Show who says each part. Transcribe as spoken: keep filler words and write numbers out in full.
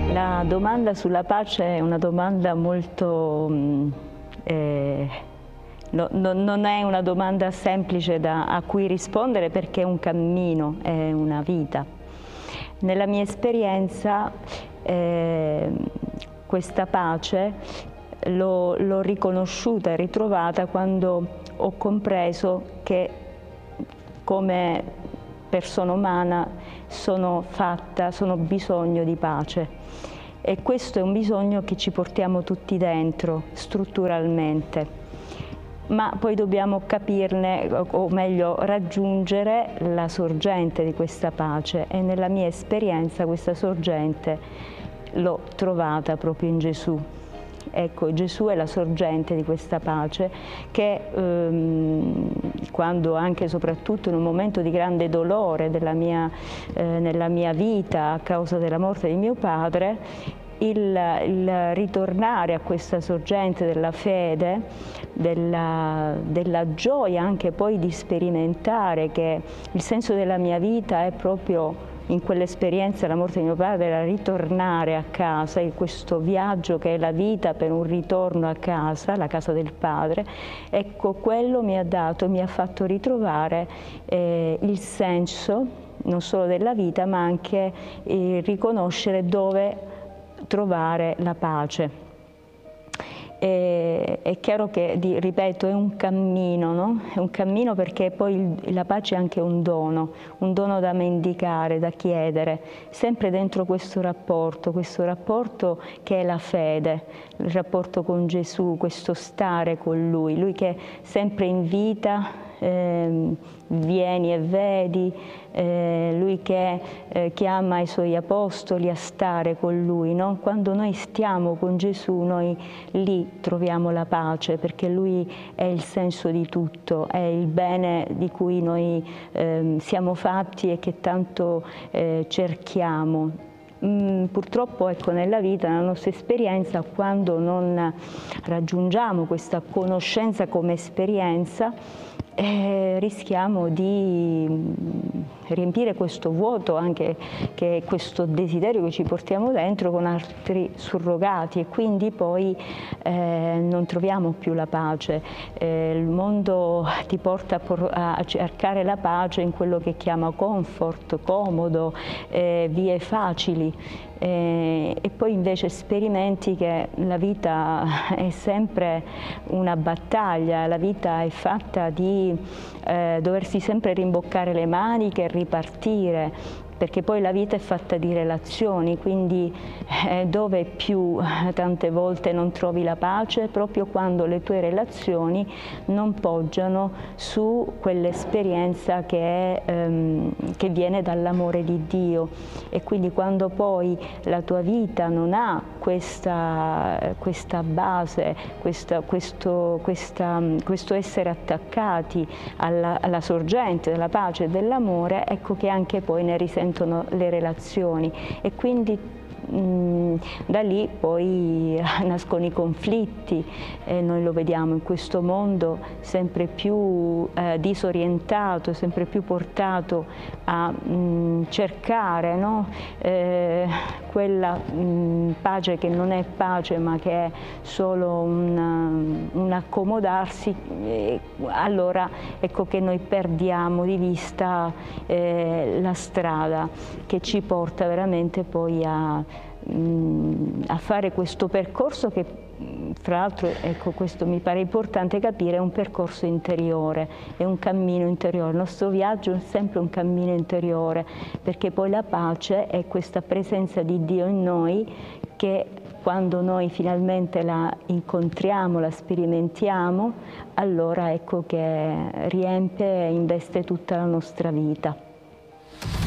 Speaker 1: La domanda sulla pace è una domanda molto... Eh, no, no, non è una domanda semplice da, a cui rispondere, perché è un cammino, è una vita. Nella mia esperienza eh, questa pace l'ho riconosciuta e ritrovata quando ho compreso che come persona umana sono fatta, sono bisogno di pace. E questo è un bisogno che ci portiamo tutti dentro, strutturalmente. Ma poi dobbiamo capirne, o meglio raggiungere la sorgente di questa pace, e nella mia esperienza questa sorgente l'ho trovata proprio in Gesù. Ecco, Gesù è la sorgente di questa pace che ehm, quando anche e soprattutto in un momento di grande dolore della mia, eh, nella mia vita a causa della morte di mio padre, il, il ritornare a questa sorgente della fede, della, della gioia anche poi di sperimentare che il senso della mia vita è proprio in quell'esperienza, la morte di mio padre, era ritornare a casa, in questo viaggio che è la vita per un ritorno a casa, la casa del Padre. Ecco, quello mi ha dato, mi ha fatto ritrovare eh, il senso non solo della vita, ma anche eh, riconoscere dove trovare la pace. E, è chiaro che, di, ripeto, è un cammino, no? È un cammino perché poi il, la pace è anche un dono, un dono da mendicare, da chiedere, sempre dentro questo rapporto, questo rapporto che è la fede, il rapporto con Gesù, questo stare con Lui, Lui che sempre invita, eh, vieni e vedi, eh, Lui che eh, chiama i Suoi apostoli a stare con Lui, no? Quando noi stiamo con Gesù, noi lì troviamo la pace, perché Lui è il senso di tutto, è il bene di cui noi eh, siamo fatti e che tanto eh, cerchiamo. Mm, purtroppo, ecco, nella vita, nella nostra esperienza, quando non raggiungiamo questa conoscenza come esperienza, eh, rischiamo di riempire questo vuoto, anche che questo desiderio che ci portiamo dentro, con altri surrogati, e quindi poi eh, non troviamo più la pace. Eh, il mondo ti porta a, a cercare la pace in quello che chiama comfort, comodo, eh, vie facili. Eh, e poi invece sperimenti che la vita è sempre una battaglia, la vita è fatta di eh, doversi sempre rimboccare le maniche e ripartire, perché poi la vita è fatta di relazioni, quindi eh, dove più tante volte non trovi la pace? Proprio quando le tue relazioni non poggiano su quell'esperienza che, ehm, che viene dall'amore di Dio, e quindi quando poi la tua vita non ha questa, questa base, questa, questo, questa, questo essere attaccati alla, alla sorgente della pace e dell'amore, ecco che anche poi ne risentono le relazioni, e quindi mh, da lì poi nascono i conflitti, e noi lo vediamo in questo mondo sempre più eh, disorientato, sempre più portato a mh, cercare, no? eh, quella mh, pace che non è pace, ma che è solo un, un accomodarsi. E allora ecco che noi perdiamo di vista eh, la strada che ci porta veramente poi a, mh, a fare questo percorso che, fra l'altro, ecco, questo mi pare importante capire, è un percorso interiore, è un cammino interiore. Il nostro viaggio è sempre un cammino interiore, perché poi la pace è questa presenza di Dio in noi che, quando noi finalmente la incontriamo, la sperimentiamo, allora ecco che riempie e investe tutta la nostra vita.